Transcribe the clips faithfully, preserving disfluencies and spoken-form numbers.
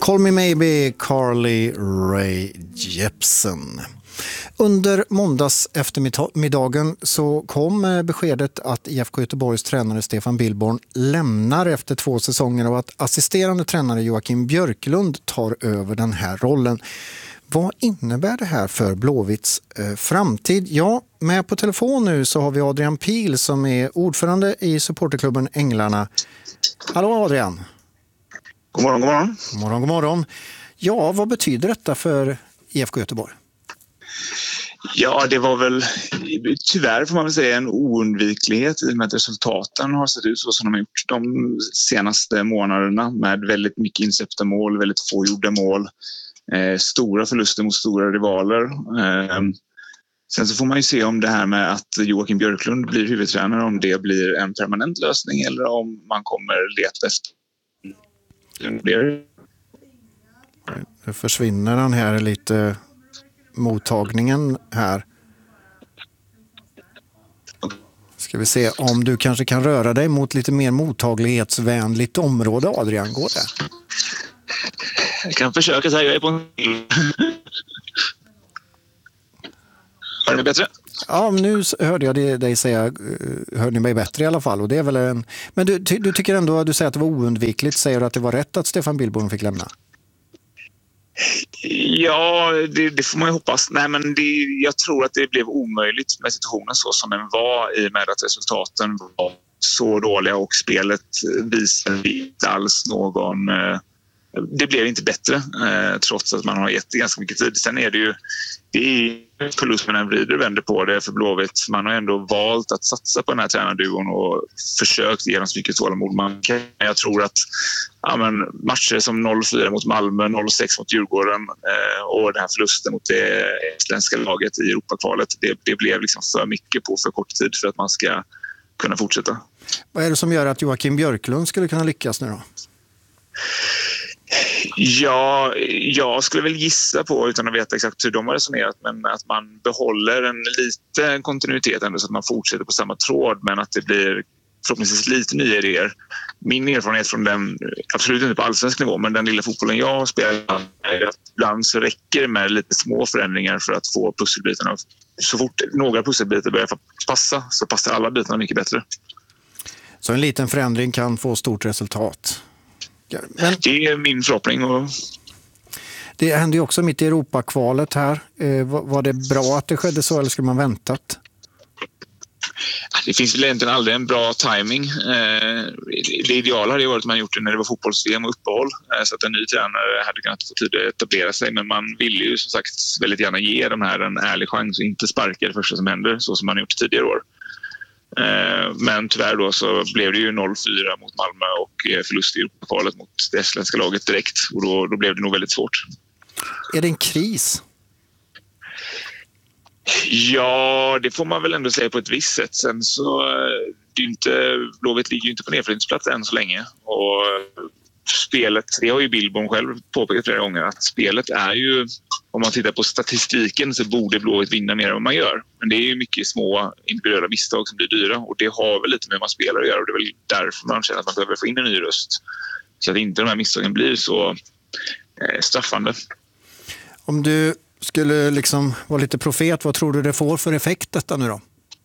Call Me Maybe, Carly Rae Jepsen. Under måndags eftermiddagen så kom beskedet att I F K Göteborgs tränare Stefan Billborn lämnar efter två säsonger och att assisterande tränare Joakim Björklund tar över den här rollen. Vad innebär det här för Blåvitts eh, framtid? Ja, med på telefon nu så har vi Adrian Pihl som är ordförande i supporterklubben Änglarna. Hallå Adrian! God morgon, god morgon. God morgon, god morgon. Ja, vad betyder detta för I F K Göteborg? Ja, det var väl tyvärr får man väl säga en oundviklighet i och med att resultaten har sett ut så som de har gjort de senaste månaderna med väldigt mycket insläppta mål, väldigt få gjorda mål, eh, stora förluster mot stora rivaler. Eh, sen så får man ju se om det här med att Joakim Björklund blir huvudtränare, om det blir en permanent lösning eller om man kommer leta efter. Det försvinner den här lite mottagningen här. Ska vi se om du kanske kan röra dig mot lite mer mottaglighetsvänligt område, Adrian, går det? Jag kan försöka säga, jag är på en... Hör ni bättre? Ja, nu hörde jag dig säga, hörde ni mig bättre i alla fall, och det är väl en... Men du, du tycker ändå, du säger att det var oundvikligt, säger du att det var rätt att Stefan Billborn fick lämna? Ja, det, det får man ju hoppas. Nej, men det, jag tror att det blev omöjligt med situationen så som den var i och med att resultaten var så dåliga och spelet visade inte alls någon... Det blev inte bättre eh, trots att man har gett ganska mycket tid. Sen är det ju det är förlusten vrider och vänder på det för Blåvitt. Man har ändå valt att satsa på den här tränarduon och försökt ge dem så mycket tålamod man kan. Jag tror att ja, men, matcher som noll fyra mot Malmö, noll sex mot Djurgården eh, och den här förlusten mot det estländska laget i Europakvalet, det, det blev liksom för mycket på för kort tid för att man ska kunna fortsätta. Vad är det som gör att Joakim Björklund skulle kunna lyckas nu då? Ja, jag skulle väl gissa på, utan att veta exakt hur de har resonerat, men att man behåller en liten kontinuitet ändå så att man fortsätter på samma tråd, men att det blir förhoppningsvis lite nya idéer. Min erfarenhet från den, absolut inte på allsvensk nivå, men den lilla fotbollen jag har spelat är att ibland så räcker det med lite små förändringar för att få pusselbitarna. Så fort några pusselbitar börjar passa så passar alla bitarna mycket bättre. Så en liten förändring kan få stort resultat? Men det är min förhoppning. Och... Det hände ju också mitt i Europakvalet här. Eh, var, var det bra att det skedde så eller skulle man väntat? Det finns väl egentligen aldrig en bra timing. Eh, det ideala hade varit att man gjort det när det var fotbolls-V M och uppehåll eh, så att en ny tränare hade kunnat få tid att etablera sig, men man ville ju som sagt väldigt gärna ge de här en ärlig chans och inte sparka det första som händer så som man gjort tidigare år. Men tyvärr då så blev det ju noll fyra mot Malmö och förlust i Europakvalet mot det estländska laget direkt. Och då, då blev det nog väldigt svårt. Är det en kris? Ja, det får man väl ändå säga på ett visst sätt. Sen så det är inte, Blåvitt ligger ju inte på nedflyttningsplats än så länge. Och spelet, det har ju Billborn själv påpekat flera gånger, att spelet är ju, om man tittar på statistiken så borde Blåvitt vinna mer än vad man gör. Men det är ju mycket små individuella misstag som blir dyra och det har väl lite med hur man spelar att göra och det är väl därför man känner att man behöver få in en ny röst. Så att inte de här misstagen blir så eh, straffande. Om du skulle liksom vara lite profet, vad tror du det får för effekt detta nu då?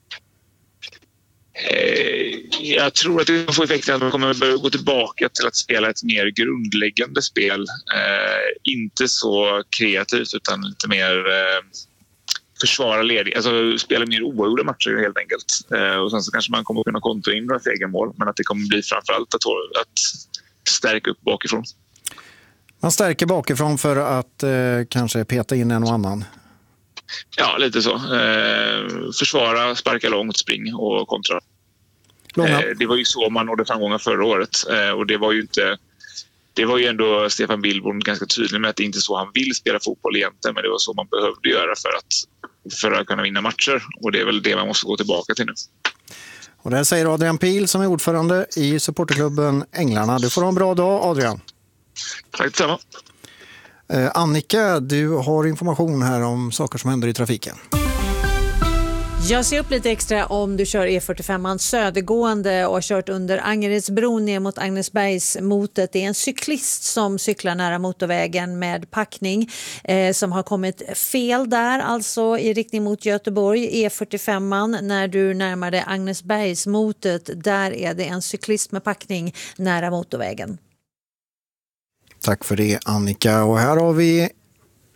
Jag tror att det får effekten att man kommer börja gå tillbaka till att spela ett mer grundläggande spel. Eh, inte så kreativt utan lite mer eh, försvara ledig. Alltså spela mer oavgjorda matcher helt enkelt. Eh, och sen så kanske man kommer kunna kontra in några egna mål, men att det kommer bli framförallt att, att stärka upp bakifrån. Man stärker bakifrån för att eh, kanske peta in en och annan. Ja, lite så. Eh, försvara, sparka långt, spring och kontra. Eh, det var ju så man nådde framgångar förra året. Eh, och det var ju inte... Det var ju ändå Stefan Billborn ganska tydlig med att det inte är så han vill spela fotboll egentligen, men det var så man behövde göra för att, för att kunna vinna matcher. Och det är väl det man måste gå tillbaka till nu. Och det säger Adrian Pihl som är ordförande i supporterklubben Änglarna. Du får ha en bra dag, Adrian. Tack detsamma. Eh, Annika, du har information här om saker som händer i trafiken. Jag ser upp lite extra om du kör E fyrtiofem södergående och har kört under Angeredsbron ner mot Agnesbergsmotet. Det är en cyklist som cyklar nära motorvägen med packning eh, som har kommit fel där, alltså i riktning mot Göteborg. E fyrtiofem när du närmar dig Agnesbergsmotet, där är det en cyklist med packning nära motorvägen. Tack för det, Annika. Och här har vi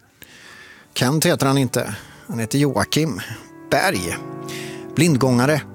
Kent heter han inte. Han heter Joakim Berg. Blindgångare